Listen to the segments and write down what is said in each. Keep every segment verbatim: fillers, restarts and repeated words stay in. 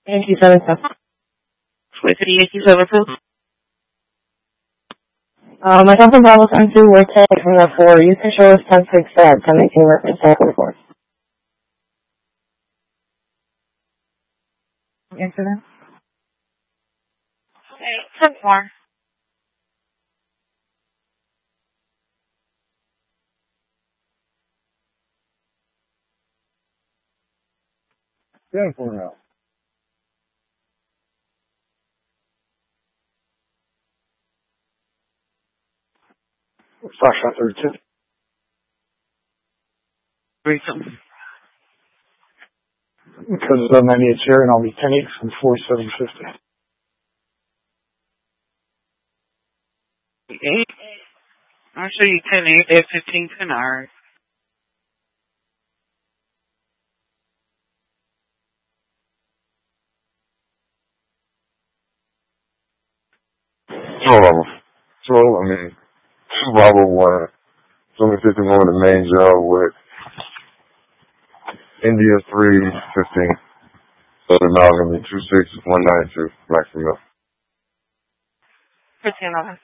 Yankee seven seven. Wait for the Yankee seven seven. Uh, myself and Bravo seven two, we're taking from the four. You can show us ten six at ten eighteen reference ten four. Answer that? Okay, ten four. ten four now. Foxtrot thirty-two. Three something. Because it's seven ninety-eight share, and I'll be ten eight from forty-seven fifty. Eight. I'll show you ten eight at fifteen Canard. Two level. So, I mean, two Bravo one. Somebody fifty-one with the main job with India three fifteen. So the now gonna be two six one nine two maximum. fifteen eleven.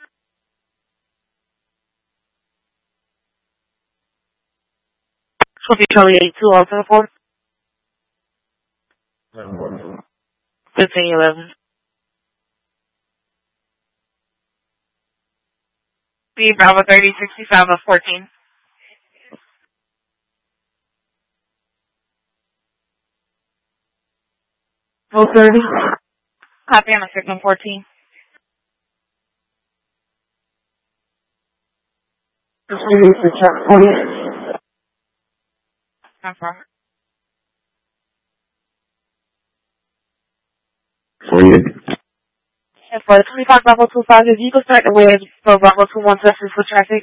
Twenty Charlie eight two Alpha four. Fifteen eleven. B Bravo thirty sixty five of fourteen. Full thirty. Copy on the signal fourteen. Just ready for check forty. How far? forty-eight. And for twenty-five Bravo two five, if you can start the way for Bravo two one seven for traffic.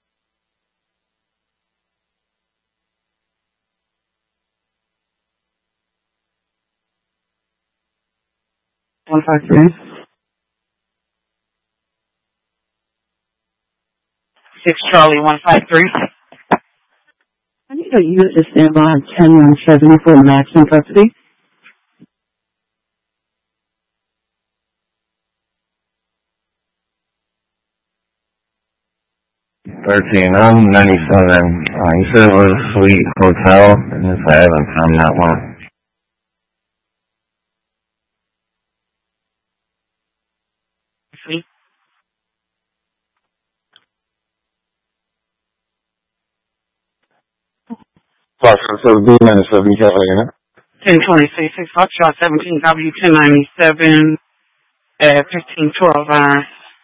one five three. six Charlie one five three. I need a unit to stand by on ten one seventy for maximum custody. thirteen, I'm ninety-seven. Uh, you said it was a Suite Hotel, and if I haven't found that one. Sweet. Foxtrot, so B ninety-seven, you can't let you know. ten twenty-six, six Foxtrot seventeen W ten ninety-seven at fifteen twelve hours.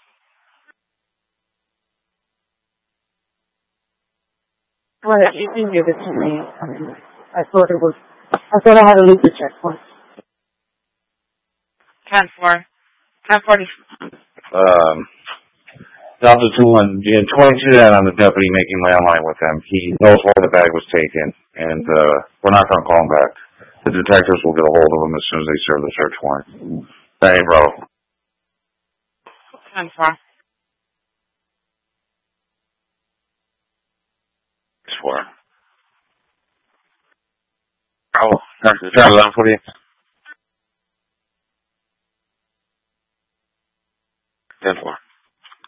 Well, you can give it to me. I mean, I thought it was, I thought I had a loop checkpoint. ten four. ten forty. Um, Delta two one, twenty-two that on the deputy making landline with them. He knows where the bag was taken, and uh, we're not going to call him back. The detectives will get a hold of him as soon as they serve the search warrant. Hey, bro. ten four. Four. Oh, that's eleven for you.